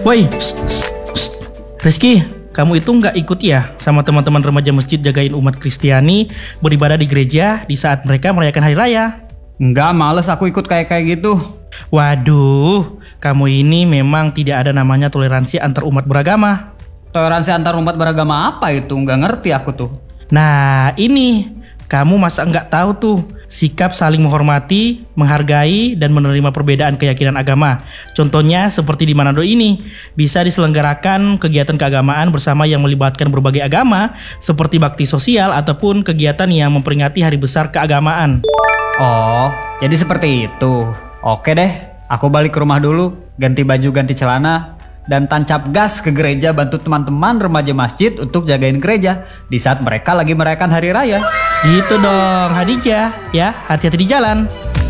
Woi, Rizky, kamu itu nggak ikut ya sama teman-teman remaja masjid jagain umat Kristiani beribadah di gereja di saat mereka merayakan hari raya? Enggak, males aku ikut kayak gitu. Waduh, kamu ini memang tidak ada namanya toleransi antar umat beragama. Toleransi antar umat beragama apa itu? Nggak ngerti aku tuh. Nah ini, kamu masa nggak tahu tuh sikap saling menghormati, menghargai, dan menerima perbedaan keyakinan agama. Contohnya seperti di Manado ini, bisa diselenggarakan kegiatan keagamaan bersama yang melibatkan berbagai agama, seperti bakti sosial ataupun kegiatan yang memperingati hari besar keagamaan. Oh, jadi seperti itu. Oke deh, aku balik ke rumah dulu, ganti baju, ganti celana, dan tancap gas ke gereja bantu teman-teman remaja masjid untuk jagain gereja di saat mereka lagi merayakan hari raya. Gitu dong, Hadijah. Ya, hati-hati di jalan.